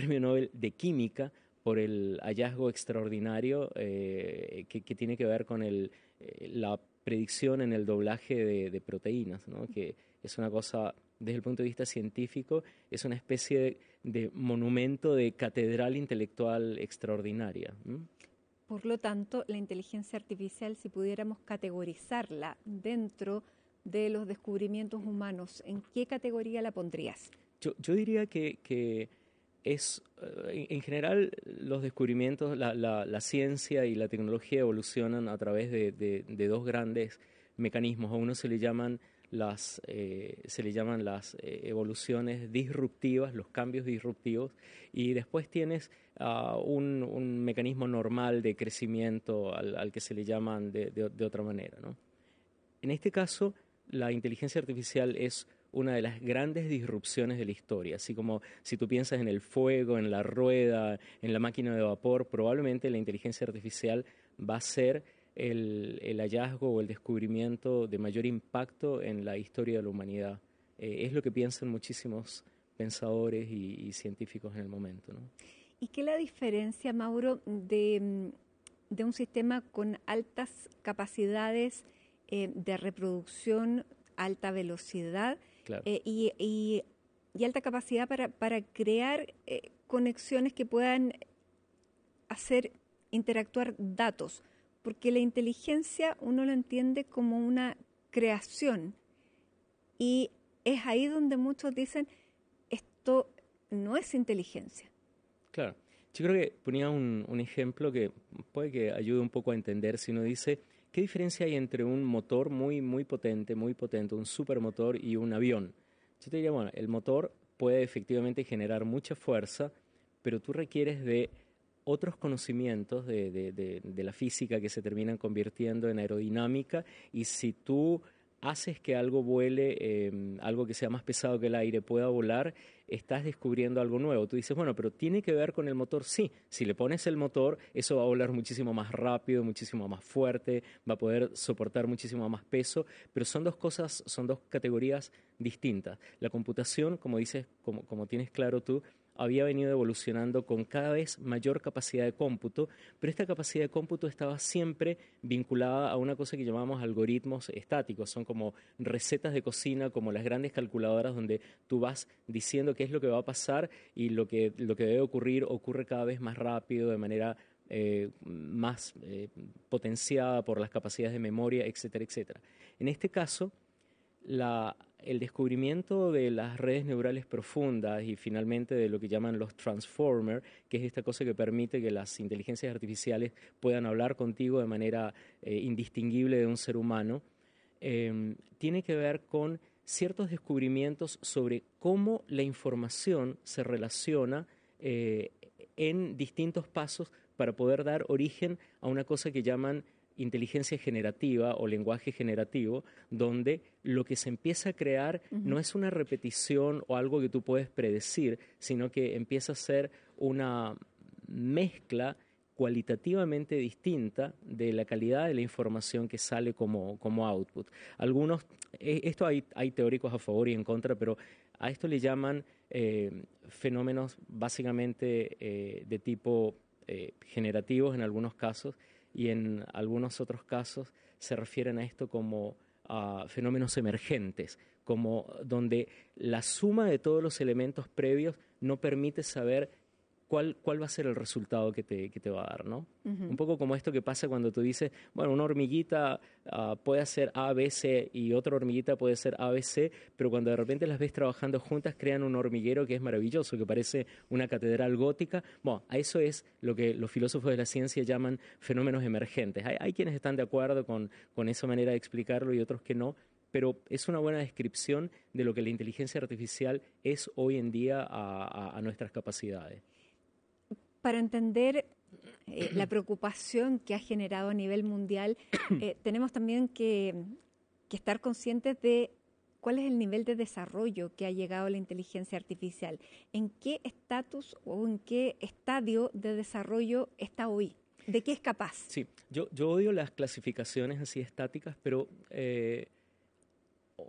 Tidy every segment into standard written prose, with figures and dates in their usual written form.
premio Nobel de Química por el hallazgo extraordinario que tiene que ver con la predicción en el doblaje de proteínas, ¿no? Que es una cosa, desde el punto de vista científico, es una especie de monumento de catedral intelectual extraordinaria. Por lo tanto, la inteligencia artificial, si pudiéramos categorizarla dentro de los descubrimientos humanos, ¿en qué categoría la pondrías? Yo diría que es, en general, los descubrimientos, la ciencia y la tecnología evolucionan a través de dos grandes mecanismos. A uno se le llaman las evoluciones disruptivas, los cambios disruptivos, y después tienes un mecanismo normal de crecimiento al que se le llaman de otra manera, ¿no? En este caso, la inteligencia artificial es una de las grandes disrupciones de la historia. Así como si tú piensas en el fuego, en la rueda, en la máquina de vapor, probablemente la inteligencia artificial va a ser el hallazgo o el descubrimiento de mayor impacto en la historia de la humanidad. Es lo que piensan muchísimos pensadores y científicos en el momento, ¿no? ¿Y qué es la diferencia, Mauro, de un sistema con altas capacidades de reproducción, alta velocidad Claro. Y alta capacidad para crear conexiones que puedan hacer interactuar datos? Porque la inteligencia uno lo entiende como una creación y es ahí donde muchos dicen esto no es inteligencia. Claro. Yo creo que ponía un ejemplo que puede que ayude un poco a entender si uno dice, ¿qué diferencia hay entre un motor muy potente, un supermotor y un avión? Yo te diría, bueno, el motor puede efectivamente generar mucha fuerza, pero tú requieres de otros conocimientos de la física que se terminan convirtiendo en aerodinámica, y si tú haces que algo vuele, algo que sea más pesado que el aire pueda volar, estás descubriendo algo nuevo. Tú dices, bueno, pero tiene que ver con el motor. Sí, si le pones el motor, eso va a volar muchísimo más rápido, muchísimo más fuerte, va a poder soportar muchísimo más peso, pero son dos cosas, son dos categorías distintas. La computación, como dices, como tienes claro tú, había venido evolucionando con cada vez mayor capacidad de cómputo, pero esta capacidad de cómputo estaba siempre vinculada a una cosa que llamamos algoritmos estáticos. Son como recetas de cocina, como las grandes calculadoras donde tú vas diciendo qué es lo que va a pasar y lo que debe ocurrir ocurre cada vez más rápido, de manera más potenciada por las capacidades de memoria, etcétera, etcétera. En este caso, el descubrimiento de las redes neurales profundas y finalmente de lo que llaman los transformers, que es esta cosa que permite que las inteligencias artificiales puedan hablar contigo de manera indistinguible de un ser humano, tiene que ver con ciertos descubrimientos sobre cómo la información se relaciona en distintos pasos para poder dar origen a una cosa que llaman inteligencia generativa o lenguaje generativo, donde lo que se empieza a crear no es una repetición o algo que tú puedes predecir, sino que empieza a ser una mezcla cualitativamente distinta de la calidad de la información que sale como output. Esto hay teóricos a favor y en contra, pero a esto le llaman fenómenos básicamente de tipo generativos en algunos casos, y en algunos otros casos se refieren a esto como a fenómenos emergentes, como donde la suma de todos los elementos previos no permite saber cuál va a ser el resultado que te va a dar, ¿no? Un poco como esto que pasa cuando tú dices, bueno, una hormiguita puede hacer A, B, C y otra hormiguita puede ser A, B, C, pero cuando de repente las ves trabajando juntas crean un hormiguero que es maravilloso, que parece una catedral gótica. Bueno, a eso es lo que los filósofos de la ciencia llaman fenómenos emergentes. Hay quienes están de acuerdo con esa manera de explicarlo y otros que no, pero es una buena descripción de lo que la inteligencia artificial es hoy en día a nuestras capacidades. Para entender la preocupación que ha generado a nivel mundial, tenemos también que estar conscientes de cuál es el nivel de desarrollo que ha llegado la inteligencia artificial. ¿En qué estatus o en qué estadio de desarrollo está hoy? ¿De qué es capaz? Sí, yo odio las clasificaciones así estáticas, pero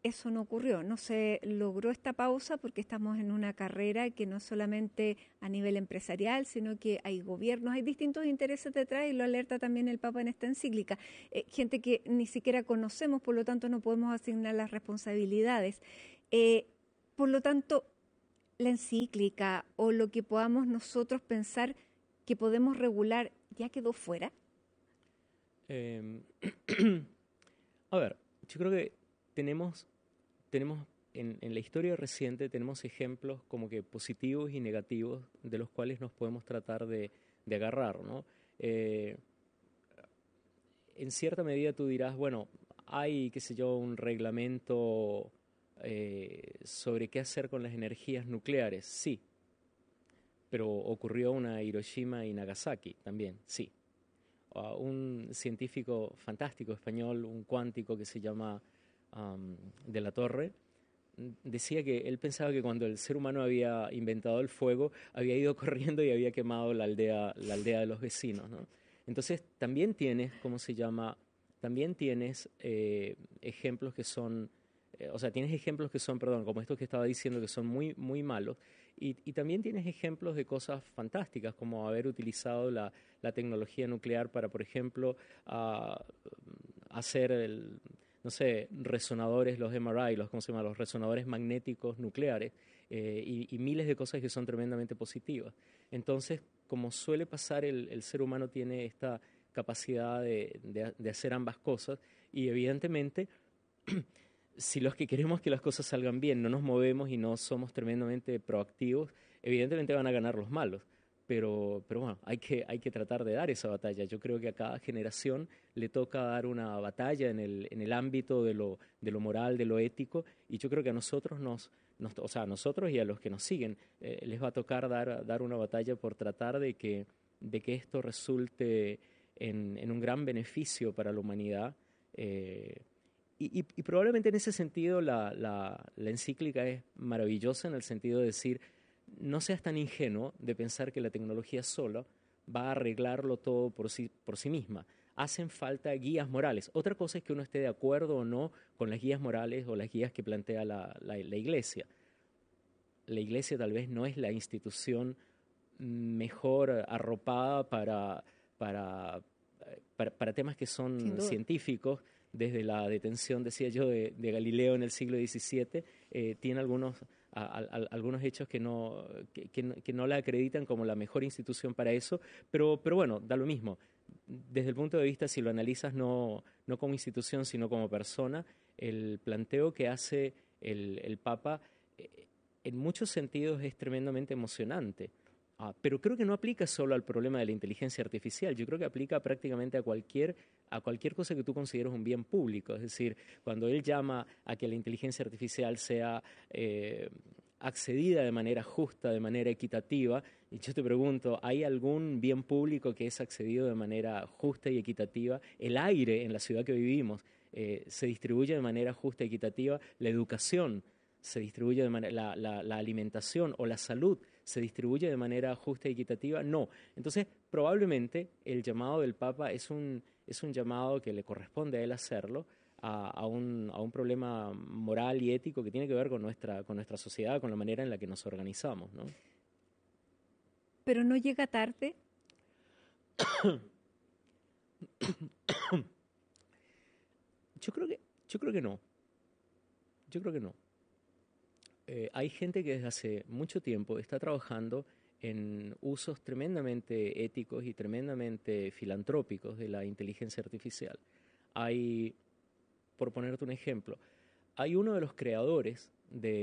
eso no ocurrió, no se logró esta pausa porque estamos en una carrera que no solamente a nivel empresarial, sino que hay gobiernos, hay distintos intereses detrás y lo alerta también el Papa en esta encíclica. Gente que ni siquiera conocemos, por lo tanto no podemos asignar las responsabilidades. Por lo tanto, la encíclica o lo que podamos nosotros pensar que podemos regular ya quedó fuera. Eh, a ver, yo creo que tenemos en la historia reciente tenemos ejemplos como que positivos y negativos de los cuales nos podemos tratar de agarrar, ¿no? Eh, en cierta medida tú dirás, bueno, hay, qué sé yo, un reglamento sobre qué hacer con las energías nucleares, sí, pero ocurrió una Hiroshima y Nagasaki también, sí. Un científico fantástico español, un cuántico que se llama de la Torre, decía que él pensaba que cuando el ser humano había inventado el fuego, había ido corriendo y había quemado la aldea de los vecinos, ¿no? Entonces también tienes, ¿cómo se llama? También tienes ejemplos que son, o sea, tienes ejemplos que son, perdón, como estos que estaba diciendo, que son muy, muy malos, y también tienes ejemplos de cosas fantásticas, como haber utilizado la tecnología nuclear para, por ejemplo, hacer no sé, resonadores, los MRI, ¿cómo se llama? Los resonadores magnéticos nucleares, y miles de cosas que son tremendamente positivas. Entonces, como suele pasar, el ser humano tiene esta capacidad de hacer ambas cosas, y evidentemente si los que queremos que las cosas salgan bien no nos movemos y no somos tremendamente proactivos, evidentemente van a ganar los malos. Pero bueno, hay que tratar de dar esa batalla. Yo creo que a cada generación le toca dar una batalla en el ámbito de lo moral, de lo ético, y yo creo que a nosotros o sea, a nosotros y a los que nos siguen, les va a tocar dar una batalla por tratar de que esto resulte en un gran beneficio para la humanidad. Y probablemente en ese sentido la encíclica es maravillosa en el sentido de decir, no seas tan ingenuo de pensar que la tecnología sola va a arreglarlo todo por sí misma. Hacen falta guías morales. Otra cosa es que uno esté de acuerdo o no con las guías morales o las guías que plantea la Iglesia. La Iglesia tal vez no es la institución mejor arropada para temas que Sin son duda. científicos. Desde la detención, decía yo, de Galileo en el siglo XVII, tiene algunos hechos que no la acreditan como la mejor institución para eso, pero bueno, da lo mismo. Desde el punto de vista, si lo analizas no como institución, sino como persona, el planteo que hace el Papa en muchos sentidos es tremendamente emocionante. Pero creo que no aplica solo al problema de la inteligencia artificial, yo creo que aplica prácticamente a cualquier cosa que tú consideres un bien público. Es decir, cuando él llama a que la inteligencia artificial sea accedida de manera justa, de manera equitativa, y yo te pregunto, ¿hay algún bien público que es accedido de manera justa y equitativa? El aire en la ciudad que vivimos se distribuye de manera justa y equitativa, la educación se distribuye de manera, la alimentación o la salud se distribuye de manera justa y equitativa, no. Entonces, probablemente el llamado del Papa es un llamado que le corresponde a él hacerlo a un problema moral y ético que tiene que ver con nuestra sociedad, con la manera en la que nos organizamos, ¿no? Pero no llega tarde. Yo creo que no. Yo creo que no. Hay gente que desde hace mucho tiempo está trabajando en usos tremendamente éticos y tremendamente filantrópicos de la inteligencia artificial. Hay, por ponerte un ejemplo, hay uno de los creadores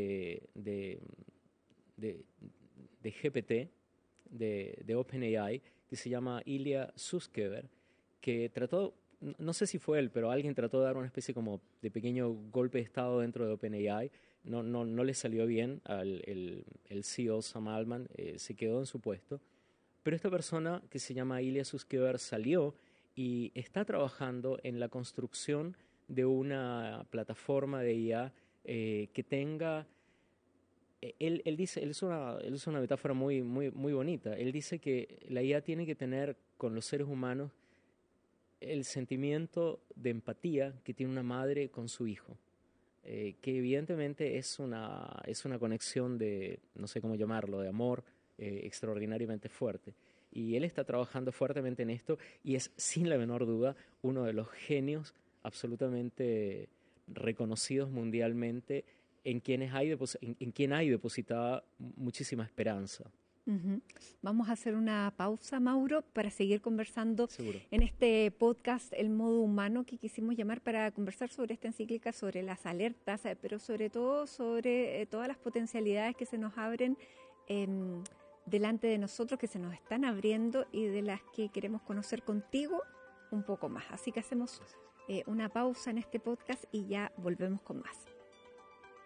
de, de GPT, de OpenAI, que se llama Ilya Sutskever, que trató, no sé si fue él, pero alguien trató de dar una especie como de pequeño golpe de estado dentro de OpenAI. No le salió bien el CEO Sam Altman, se quedó en su puesto. Pero esta persona que se llama Ilya Sutskever salió y está trabajando en la construcción de una plataforma de IA que tenga él dice, él usa una metáfora muy bonita. Él dice que la IA tiene que tener con los seres humanos el sentimiento de empatía que tiene una madre con su hijo. que evidentemente es una conexión de, no sé cómo llamarlo, de amor extraordinariamente fuerte. Y él está trabajando fuertemente en esto y es, sin la menor duda, uno de los genios absolutamente reconocidos mundialmente en quien hay depositada muchísima esperanza. Uh-huh. Vamos a hacer una pausa, Mauro, para seguir conversando. Seguro. En este podcast, El Modo Humano, que quisimos llamar para conversar sobre esta encíclica, sobre las alertas, pero sobre todo sobre todas las potencialidades que se nos abren delante de nosotros, que se nos están abriendo y de las que queremos conocer contigo un poco más. Así que hacemos una pausa en este podcast y ya volvemos con más.